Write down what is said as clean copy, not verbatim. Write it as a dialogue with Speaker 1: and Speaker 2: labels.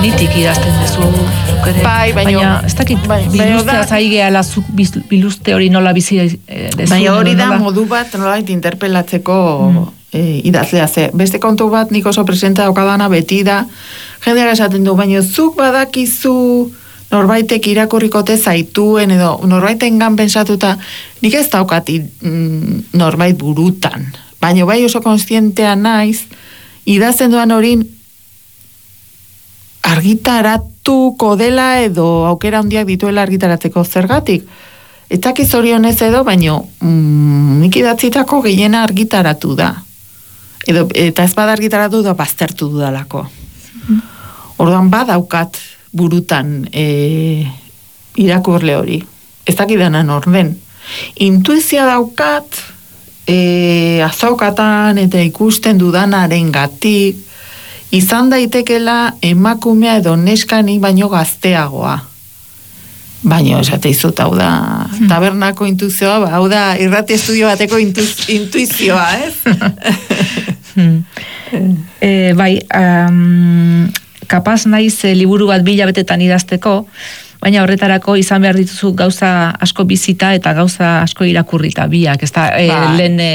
Speaker 1: zenitik idazten duzu ere.
Speaker 2: Bai,
Speaker 1: baina ez dakit bilustea zaigeala biluste hori nola bizi dezu.
Speaker 2: Baina hori da modu bat nolait interpelatzeko idazlea ze. Beste kontu bat nik oso presente daukadana beti da, jendeak esaten du, baina zuk badakizu norbaitek irakurrikote zaituen edo norbaitengan pensatuta, nik ez daukat norbait burutan. Baina bai oso konstientea naiz, idazten duan hori argitaratuko dela edo aukera handiak dituela argitaratzeko zergatik. Ez dakiz zorionez edo, baina nik idatzitako gehiena argitaratu da. Eta ez bada argitaratu da baztertu dudalako. Orduan badaukat burutan irakurle hori. Ez dakidanan orden. Intuizia daukat azaukatan eta ikusten dudanaren gatik izan daitekela emakumea edo neskani baino gazteagoa. Baina esate izut, hau da tabernako intuizioa, hau da irrati estudio bateko intuizioa, ez?
Speaker 1: Bai, kapaz naiz liburu bat 2 hilabetetan idazteko, baina horretarako izan behar dituzu gauza asko bizita eta gauza asko irakurrita biak, ez da lehen